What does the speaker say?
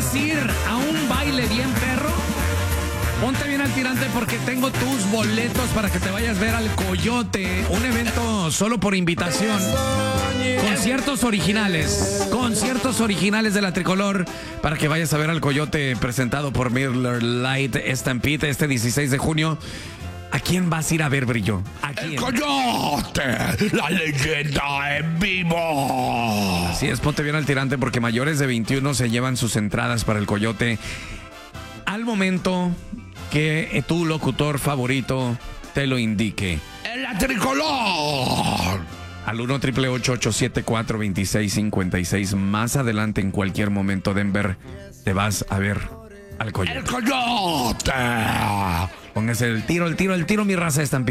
¿Quieres ir a un baile bien perro? Ponte bien al tirante porque tengo tus boletos para que te vayas a ver al Coyote. Un evento solo por invitación. Conciertos originales de la Tricolor para que vayas a ver al Coyote presentado por Miller Lite Stampede este 16 de junio. ¿A quién vas a ir a ver, Brillo? ¿A quién? ¡El Coyote! ¡La leyenda en vivo! Así es, ponte bien al tirante porque mayores de 21 se llevan sus entradas para el Coyote al momento que tu locutor favorito te lo indique. ¡En la Tricolor! Al 1-888-874-2656. Más adelante, en cualquier momento, Denver, te vas a ver al Coyote. ¡El Coyote! Póngase el tiro, mi raza Stampede.